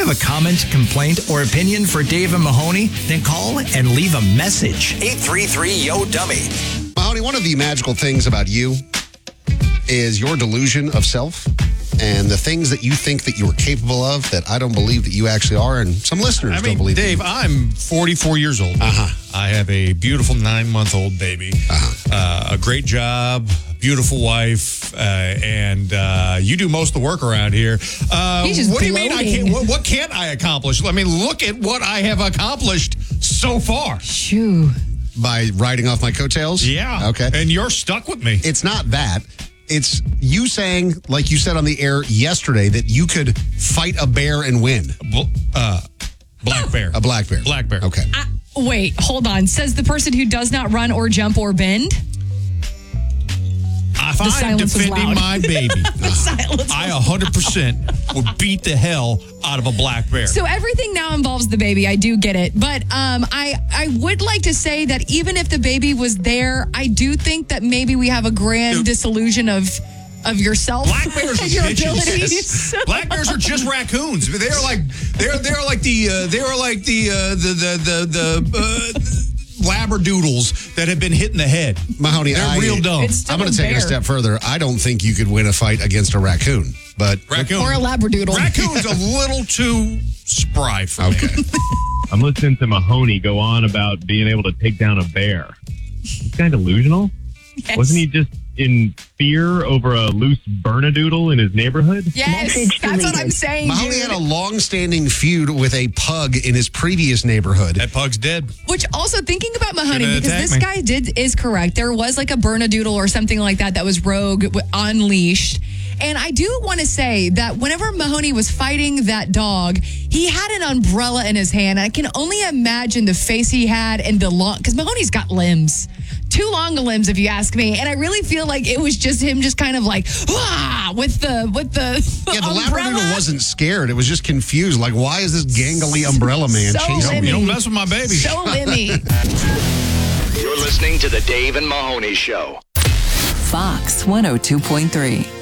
have a comment, complaint, or opinion for Dave and Mahoney? Then call and leave a message. 833-YO-DUMMY. Mahoney, one of the magical things about you is your delusion of self and the things that you think that you are capable of that I don't believe that you actually are, and some listeners don't believe Dave, I'm 44 years old. I have a beautiful 9-month-old baby, a great job, beautiful wife, and you do most of the work around here. What do you mean I can't? What can't I accomplish? I mean, look at what I have accomplished so far. Shoo. By riding off my coattails? Yeah. Okay. And you're stuck with me. It's not that. It's you saying, like you said on the air yesterday, that you could fight a bear and win. Black bear. A black bear. Black bear. Okay. Wait, hold on. Says the person who does not run or jump or bend. If I'm defending my baby, silence I 100% would beat the hell out of a black bear. So everything now involves the baby. I do get it. But I would like to say that even if the baby was there, I do think that maybe we have a grand disillusion of yourself. Black bears are your bitches. abilities. Black bears are just raccoons. They're like the labradoodles that have been hit in the head. Mahoney, they're real dumb. I'm going to take it a step further. I don't think you could win a fight against a raccoon, but raccoon or a labradoodle. Raccoon's a little too spry for me. I'm listening to Mahoney go on about being able to take down a bear. He's kind of delusional. Yes. Wasn't he just in fear over a loose Bernedoodle in his neighborhood? Yes, that's what I'm saying. Mahoney had a long-standing feud with a pug in his previous neighborhood. That pug's dead. Which also thinking about Mahoney, because this guy is correct. There was like a Bernedoodle or something like that was rogue, unleashed. And I do want to say that whenever Mahoney was fighting that dog, he had an umbrella in his hand. I can only imagine the face he had and the long, because Mahoney's got limbs. Too long limbs, if you ask me. And I really feel like it was just him just kind of like, with the Yeah, the umbrella. Labradoodle wasn't scared. It was just confused. Like, why is this gangly umbrella man chasing me? You don't mess with my baby. So limmy. You're listening to the Dave and Mahoney Show. Fox 102.3.